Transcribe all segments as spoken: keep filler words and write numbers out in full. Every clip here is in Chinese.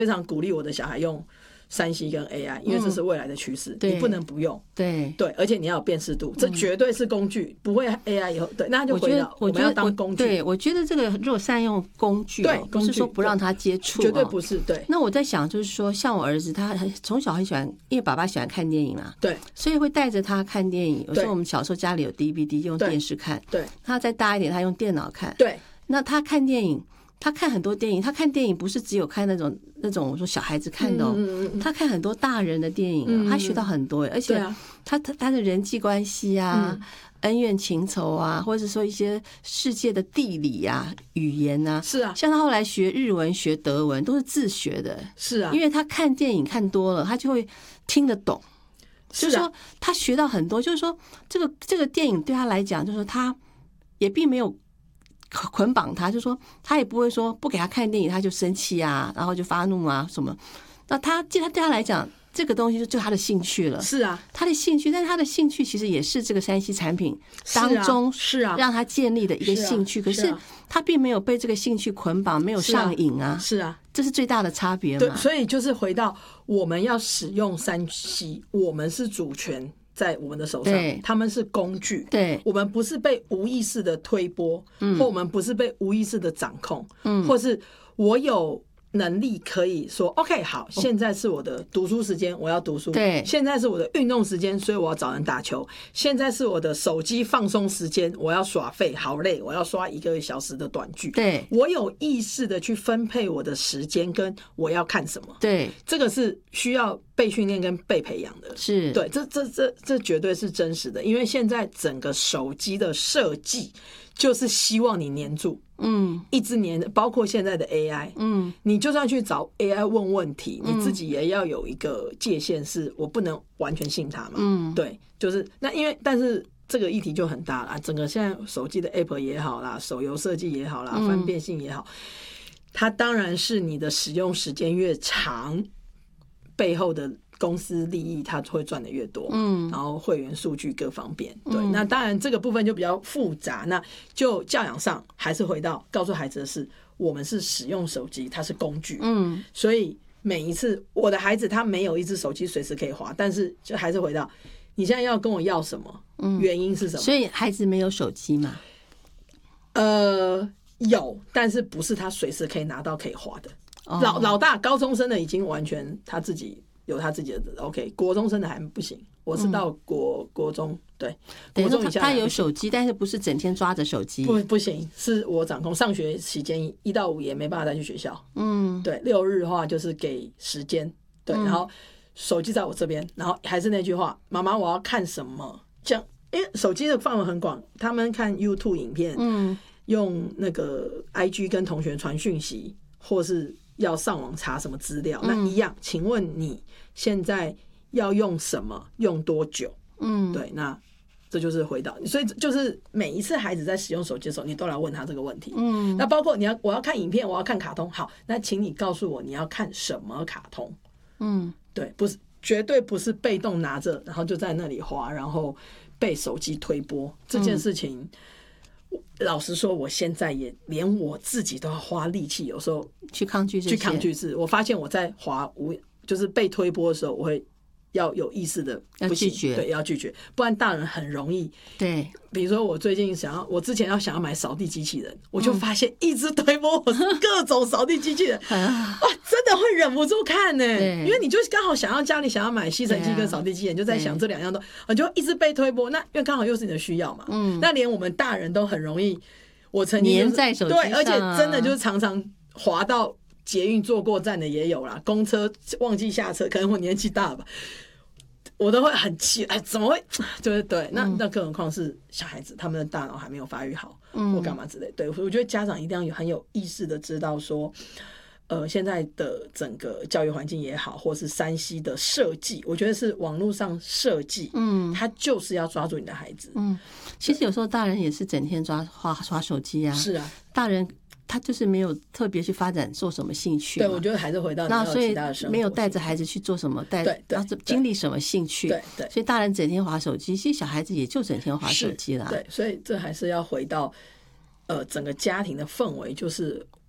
非常鼓励我的小孩用三 C 跟 A I， 因为这是未来的趋势，嗯，你不能不用。 对对，而且你要有辨识度，这绝对是工具，嗯，不会 A I 以后对，那就回到我们要当工具。 对，我觉得这个如果善用工具， 对， 不是说不让他接触， 绝对不是。对， 那我在想，就是说，像我儿子，他从小很喜欢，因为爸爸喜欢看电影嘛， 对， 所以会带着他看电影。有时候我们小时候家里有 D V D， 用电视看， 对， 他再大一点，他用电脑看， 对。 那他看电影。他看很多电影，他看电影不是只有看那种那种我说小孩子看的，哦嗯嗯嗯，他看很多大人的电影，嗯嗯，他学到很多，而且他他他的人际关系啊，嗯，恩怨情仇啊，或者说一些世界的地理啊、语言啊， 是啊， 像他后来学日文、学德文都是自学的， 是啊， 因为他看电影看多了，他就会听得懂，就是说他学到很多，就是说这个这个电影对他来讲，就是说他也并没有捆绑他，就说他也不会说不给他看电影他就生气啊，然后就发怒啊什么。那他他对他来讲，这个东西就他的兴趣了。 是啊， 他的兴趣，但是他的兴趣其实也是这个三 C 产品当中是啊让他建立的一个兴趣，可是他并没有被这个兴趣捆绑，没有上瘾啊。 是啊， 这是最大的差别嘛。 对，所以就是回到我们要使用三 C， 我们是主权在我们的手上，他们是工具， 对， 我们不是被无意识的推波，嗯，或我们不是被无意识的掌控，嗯，或是我有能力可以说 OK 好，现在是我的读书时间，我要读书， 对， 现在是我的运动时间，所以我要找人打球，现在是我的手机放松时间，我要耍废，好累，我要刷一个小时的短剧， 对， 我有意识的去分配我的时间跟我要看什么， 对， 这个是需要被训练跟被培养的， 是对，这这这这绝对是真实的，因为现在整个手机的设计就是希望你黏住，嗯，一直黏，包括现在的 A I， 嗯，你就算去找 A I 问问题，你自己也要有一个界限，是我不能完全信它嘛，嗯，对，就是那因为但是这个议题就很大啦，整个现在手机的 App 也好啦，手游设计也好啦，方便性也好，它当然是你的使用时间越长，背后的公司利益它会赚的越多，嗯，然后会员数据各方面，对，嗯，那当然这个部分就比较复杂。那就教养上还是回到告诉孩子的是，我们是使用手机，它是工具，嗯，所以每一次我的孩子他没有一只手机随时可以滑，但是就还是回到你现在要跟我要什么，嗯，原因是什么？ 所以孩子没有手机嘛？ 呃，有，但是不是他随时可以拿到可以滑的。哦，老老大高中生的已经完全他自己。有他自己的 OK， 国中生的还不行，我是到国、嗯、国中，对，国中以下他有手机，但是不是整天抓着手机， 不不行，是我掌控。上学期间一到五也没办法带去学校，嗯，对，六日的话就是给时间，对，嗯，然后手机在我这边，然后还是那句话，妈妈我要看什么？这样，因为手机的范围很广，他们看 YouTube 影片，嗯，用那个 I G 跟同学传讯息，或是要上网查什么资料，那一样，请问你现在要用什么，用多久？嗯，对，那这就是回到，所以就是每一次孩子在使用手机的时候，你都来问他这个问题。嗯，那包括你要我要看影片，我要看卡通，好，那请你告诉我你要看什么卡通？嗯，对，不是绝对不是被动拿着，然后就在那里滑，然后被手机推播这件事情。嗯，老实说，我现在也连我自己都要花力气，有时候去抗拒这些， 去抗拒是。我发现我在滑无就是被推播的时候，我会要有意识的要拒绝， 对，要拒绝，不然大人很容易。 对， 比如说我最近想要，我之前要想要买扫地机器人，我就发现一直推播我各种扫地机器人，哇，真的会忍不住看呢，欸，因为你就刚好想要家里想要买吸尘器跟扫地机器人，就在想这两样都，你就一直被推播。那因为刚好又是你的需要嘛，嗯，那连我们大人都很容易，我曾经，就是， 黏在手机上，啊， 对，而且真的就是常常滑到捷运坐过站的也有啦，公车忘记下车，可能我年纪大吧。我都会很气，哎，怎么会？就是对，那那更何况是小孩子，他们的大脑还没有发育好，嗯，或干嘛之类。对，我觉得家长一定要有很有意识的知道说，呃，现在的整个教育环境也好，或是三 C 的设计，我觉得是网络上设计，嗯，它就是要抓住你的孩子。嗯， 其实有时候大人也是整天抓刷刷手机啊， 是啊， 大人。他就是没有特别去发展做什么兴趣， 对，我觉得还是回到你要有其他的生活， 没有带着孩子去做什么，带然后经历什么兴趣， 对对， 所以大人整天滑手机，其实小孩子也就整天滑手机啦。 对，所以这还是要回到呃整个家庭的氛围，就是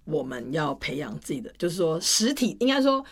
我们要培养自己的，就是说实体，应该说